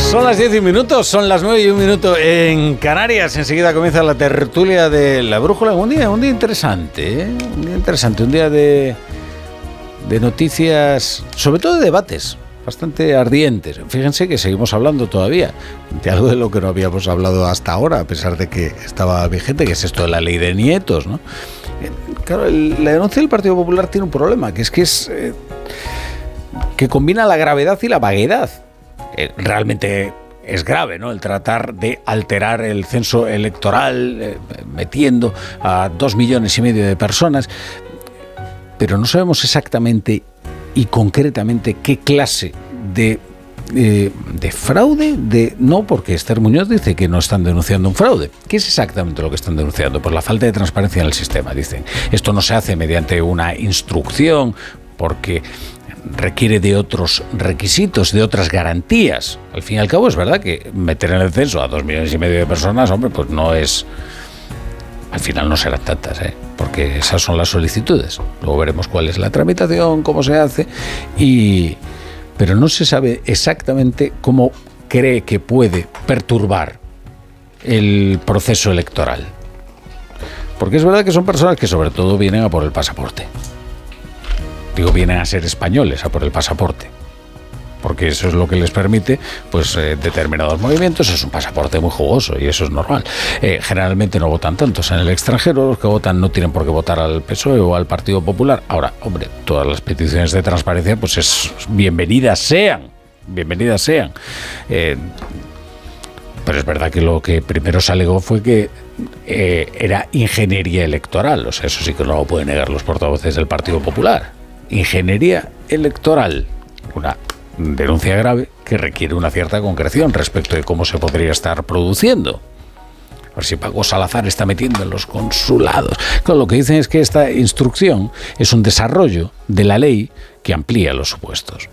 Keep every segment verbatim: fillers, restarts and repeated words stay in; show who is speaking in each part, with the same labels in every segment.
Speaker 1: Son las diez y un minuto, son las nueve y un minuto en Canarias. Enseguida comienza la tertulia de La Brújula. Un día, un día interesante, ¿eh? Un día interesante, un día de, de noticias, sobre todo de debates bastante ardientes. Fíjense que seguimos hablando todavía de algo de lo que no habíamos hablado hasta ahora, a pesar de que estaba vigente, que es esto de la ley de nietos, ¿no? Claro, el, la denuncia del Partido Popular tiene un problema, que es que es eh, que combina la gravedad y la vaguedad. Eh, realmente es grave, ¿no?, el tratar de alterar el censo electoral, eh, metiendo a dos millones y medio de personas, pero no sabemos exactamente y concretamente qué clase de, eh, de fraude, de no, porque Esther Muñoz dice que no están denunciando un fraude. ¿Qué es exactamente lo que están denunciando? Pues la falta de transparencia en el sistema, dicen. Esto no se hace mediante una instrucción, porque requiere de otros requisitos, de otras garantías. Al fin y al cabo es verdad que meter en el censo a dos millones y medio de personas, hombre, pues no es... Al final no serán tantas, ¿eh? Porque esas son las solicitudes. Luego veremos cuál es la tramitación, cómo se hace, y... pero no se sabe exactamente cómo cree que puede perturbar el proceso electoral. Porque es verdad que son personas que sobre todo vienen a por el pasaporte. Digo, vienen a ser españoles, a por el pasaporte, porque eso es lo que les permite, pues, eh, determinados movimientos. Es un pasaporte muy jugoso y eso es normal. Eh, generalmente no votan tantos en el extranjero. Los que votan no tienen por qué votar al P S O E o al Partido Popular. Ahora, hombre, todas las peticiones de transparencia, pues es bienvenidas sean, bienvenidas sean. Eh, pero es verdad que lo que primero se alegó fue que eh, era ingeniería electoral. O sea, eso sí que no lo pueden negar los portavoces del Partido Popular. Ingeniería electoral, una denuncia grave que requiere una cierta concreción respecto de cómo se podría estar produciendo. A ver si Paco Salazar está metiendo en los consulados. Claro, lo que dicen es que esta instrucción es un desarrollo de la ley que amplía los supuestos.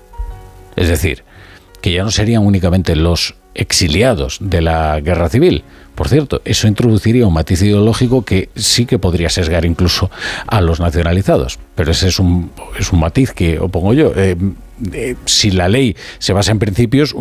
Speaker 1: Es decir, que ya no serían únicamente los exiliados de la guerra civil. Por cierto, eso introduciría un matiz ideológico que sí que podría sesgar incluso a los nacionalizados. Pero ese es un, es un matiz que opongo yo. Eh, eh, si la ley se basa en principios,